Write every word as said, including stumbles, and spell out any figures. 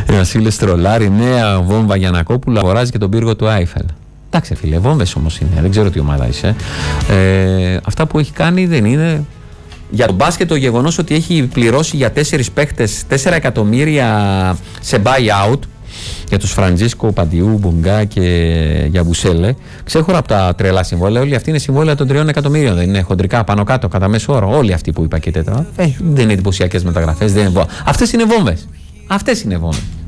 Βασίλη Στρολάρη, νέα βόμβα Γιαννακόπουλου, αγοράζει και τον πύργο του Άιφελ. Εντάξει, φίλε, βόμβες όμως είναι. Δεν ξέρω τι ομάδα είσαι. Ε, αυτά που έχει κάνει δεν είναι. Για τον μπάσκετ, το γεγονός ότι έχει πληρώσει για τέσσερις παίχτες τέσσερα εκατομμύρια σε buyout, για τους Φραντζίσκο, Παντιού, Μπουγκα και Γιαμπουσέλε, ξέχωρα από τα τρελά συμβόλαια. Όλοι αυτοί είναι συμβόλαια των τριών εκατομμύριων. Δεν είναι χοντρικά πάνω κάτω, κατά μέσο όρο. Όλοι αυτοί που είπα και τέτοια. Ε, δεν είναι εντυπωσιακές μεταγραφές. Αυτές είναι βόμβες. Αυτές είναι βόμβες.